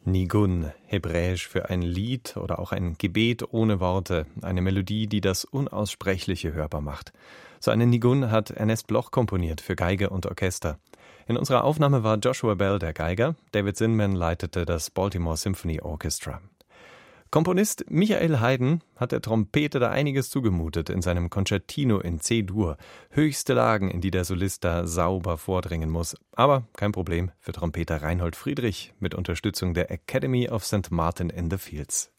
Nigun, hebräisch für ein Lied oder auch ein Gebet ohne Worte, eine Melodie, die das Unaussprechliche hörbar macht. So eine Nigun hat Ernest Bloch komponiert für Geige und Orchester. In unserer Aufnahme war Joshua Bell der Geiger, David Zinman leitete das Baltimore Symphony Orchestra. Komponist Michael Haydn hat der Trompete da einiges zugemutet in seinem Concertino in C-Dur. Höchste Lagen, in die der Solist da sauber vordringen muss. Aber kein Problem für Trompeter Reinhold Friedrich mit Unterstützung der Academy of St. Martin in the Fields.